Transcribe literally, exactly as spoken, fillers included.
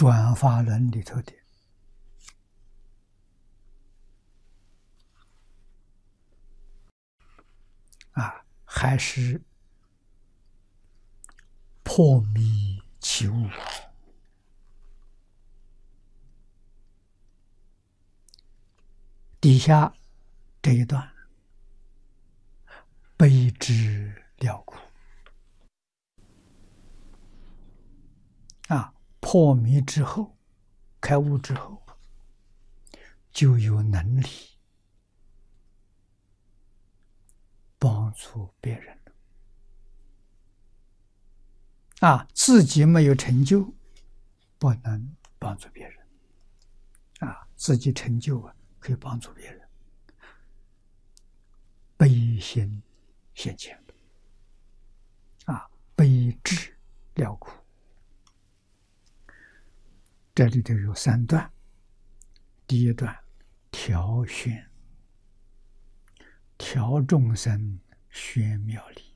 转法轮里头的啊，还是破迷起悟。底下这一段，悲之了苦啊，破迷之后，开悟之后，就有能力帮助别人啊，自己没有成就，不能帮助别人啊，自己成就啊，可以帮助别人，悲心现前啊，悲智了苦。这里头有三段，第一段调宣，调众生宣妙理。